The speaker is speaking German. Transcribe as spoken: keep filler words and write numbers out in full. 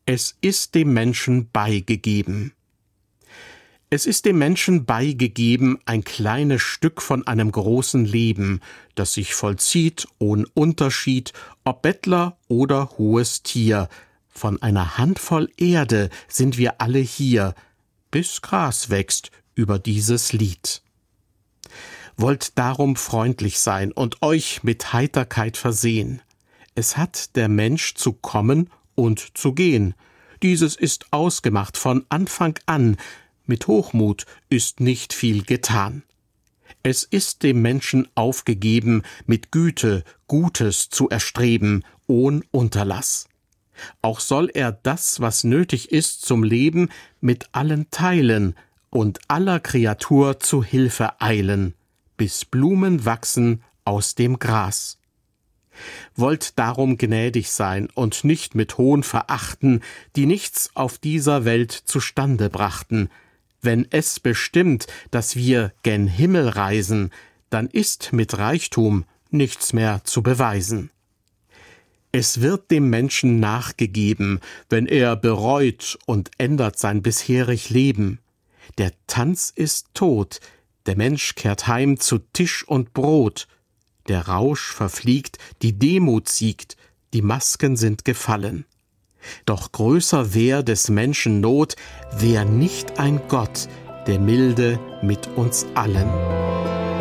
Es ist dem Menschen beigegeben. Es ist dem Menschen beigegeben ein kleines Stück von einem großen Leben, das sich vollzieht ohne Unterschied, ob Bettler oder hohes Tier. Von einer Handvoll Erde sind wir alle hier, bis Gras wächst über dieses Lied. Wollt darum freundlich sein und euch mit Heiterkeit versehen. Es hat der Mensch zu kommen und zu gehen. Dieses ist ausgemacht von Anfang an, mit Hochmut ist nicht viel getan. Es ist dem Menschen aufgegeben, mit Güte Gutes zu erstreben, ohn Unterlass. Auch soll er das, was nötig ist zum Leben, mit allen teilen und aller Kreatur zu Hilfe eilen, bis Blumen wachsen aus dem Gras. Wollt darum gnädig sein und nicht mit Hohn verachten, die nichts auf dieser Welt zustande brachten. Wenn es bestimmt, dass wir gen Himmel reisen, dann ist mit Reichtum nichts mehr zu beweisen. Es wird dem Menschen nachgegeben, wenn er bereut und ändert sein bisherig Leben. Der Tanz ist tot, der Mensch kehrt heim zu Tisch und Brot. Der Rausch verfliegt, die Demut siegt, die Masken sind gefallen. Doch größer wär des Menschen Not, wär nicht ein Gott, der milde mit uns allen.